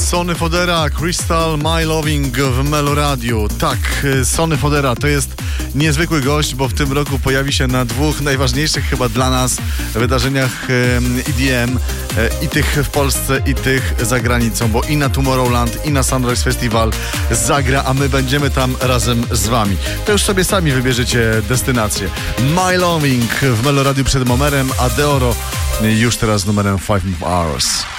Sonny Fodera, Crystal, My Loving w Meloradiu. Tak, Sonny Fodera to jest niezwykły gość, bo w tym roku pojawi się na dwóch najważniejszych chyba dla nas wydarzeniach EDM, i tych w Polsce, i tych za granicą, bo i na Tomorrowland, i na Sunrise Festival zagra, a my będziemy tam razem z wami. To już sobie sami wybierzecie destynację. My Loving w Meloradiu przed Momerem, a Deoro już teraz numerem 5 Hours.